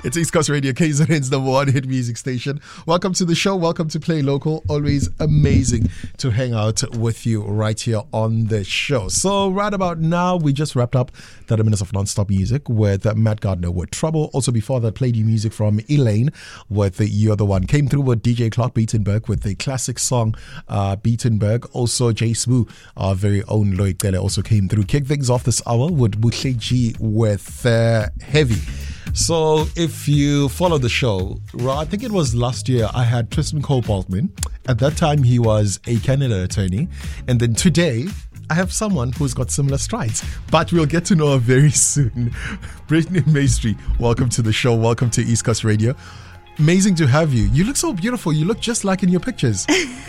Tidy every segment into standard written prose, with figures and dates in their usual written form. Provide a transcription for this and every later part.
It's East Coast Radio, KZN's number one hit music station. Welcome to the show. Welcome to Play Local. Always amazing to hang out with you right here on the show. So right about now, we just wrapped up 30 minutes of non-stop music with Matt Gardner with Trouble. Also before that, played you music from Elaine with You're the One. Came through with DJ Clark Beatenberg with the classic song Beatenberg. Also Jay Smoo, our very own Loic Dele, also came through. Kick things off this hour with Buhle with Heavy. So if you follow the show, I think it was last year, I had Tristan Cole Baltman. At that time, he was a Canada attorney. And then today, I have someone who's got similar strides. But we'll get to know her very soon. Brittany Maestri, welcome to the show. Welcome to East Coast Radio. Amazing to have you. You look so beautiful. You look just like in your pictures.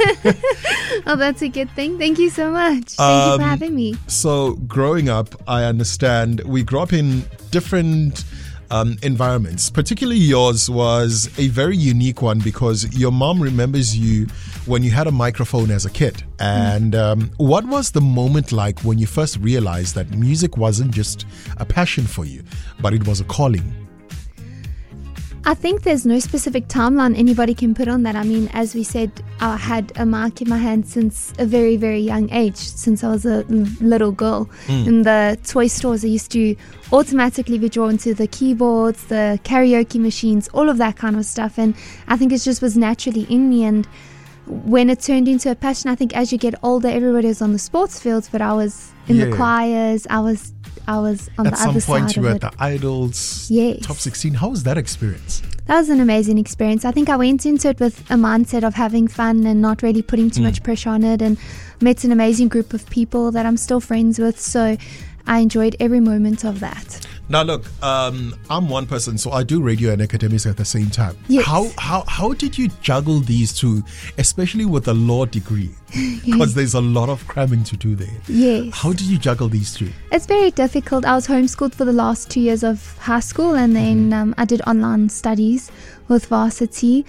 Oh, that's a good thing. Thank you so much. Thank you for having me. So growing up, I understand we grew up in different environments. Particularly yours was a very unique one because your mom remembers you when you had a microphone as a kid. And what was the moment like when you first realized that music wasn't just a passion for you, but it was a calling? I think there's no specific timeline anybody can put on that. I mean, as we said, I had a mic in my hand since a very, very young age, since I was a little girl. In the toy stores, I used to automatically be drawn to the keyboards, the karaoke machines, all of that kind of stuff. And I think it just was naturally in me. And when it turned into a passion, I think as you get older, everybody was on the sports fields, but I was in the choirs. I was on the other side. At some point, you were at the Idols Top 16. How was that experience? That was an amazing experience. I think I went into it with a mindset of having fun and not really putting too much pressure on it, and met an amazing group of people that I'm still friends with. So I enjoyed every moment of that. Now look, I'm one person, so I do radio and academics at the same time. Yes. How did you juggle these two, especially with a law degree? Because there's a lot of cramming to do there. Yes. How did you juggle these two? It's very difficult. I was homeschooled for the last 2 years of high school, and then I did online studies with Varsity.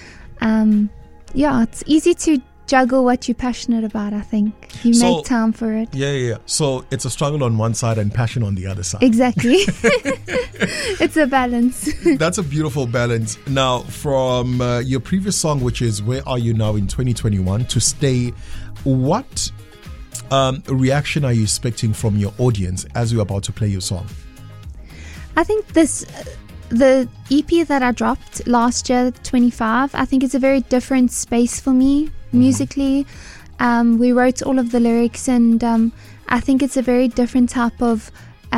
It's easy to juggle what you're passionate about. I think you make time for it. Yeah. So it's a struggle on one side and passion on the other side. Exactly. It's a balance. That's a beautiful balance. Now, from your previous song, which is Where Are You Now in 2021, to Stay, what reaction are you expecting from your audience as you're about to play your song? I think the EP that I dropped last year, 25, I think it's a very different space for me musically. We wrote all of the lyrics, and I think it's a very different type of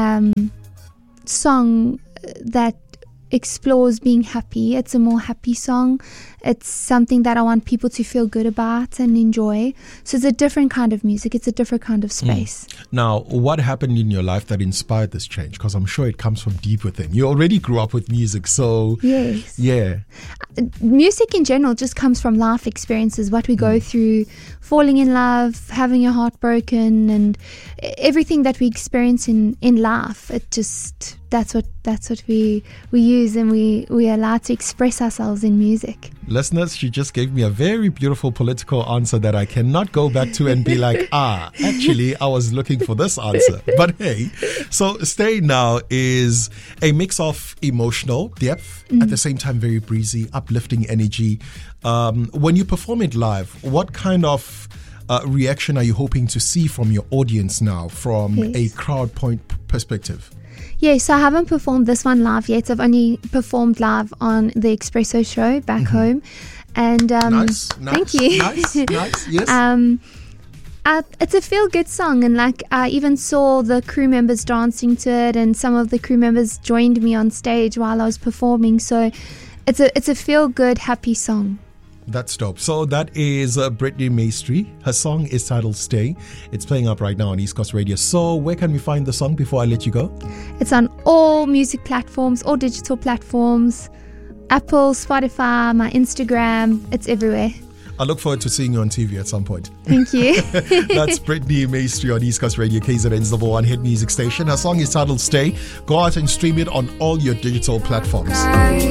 song that explores being happy. It's a more happy song. It's something that I want people to feel good about and enjoy. So it's a different kind of music. It's a different kind of space. Now, what happened in your life that inspired this change? Because I'm sure it comes from deep within. You already grew up with music, so... Yes. Yeah. Music in general just comes from life experiences, what we go through, falling in love, having your heart broken, and everything that we experience in life. It just... That's what we use, and we are allowed to express ourselves in music. Listeners, she just gave me a very beautiful political answer that I cannot go back to and be like, actually, I was looking for this answer. But hey, so Stay Now is a mix of emotional depth, at the same time very breezy, uplifting energy. When you perform it live, what kind of reaction are you hoping to see from your audience now from a crowd point perspective? Yeah, so I haven't performed this one live yet. I've only performed live on the Expresso show back home. And nice. Thank you. Nice, yes. It's a feel-good song, and I even saw the crew members dancing to it, and some of the crew members joined me on stage while I was performing. So it's a feel-good, happy song. That's dope. So that is Brittany Maestri. Her song is titled Stay. It's playing up right now on East Coast Radio. So where can we find the song before I let you go? It's on all music platforms, all digital platforms, Apple, Spotify, my Instagram. It's everywhere. I look forward to seeing you on TV at some point. Thank you. That's Brittany Maestri on East Coast Radio, KZN's number one hit music station. Her song is titled Stay. Go out and stream it on all your digital platforms.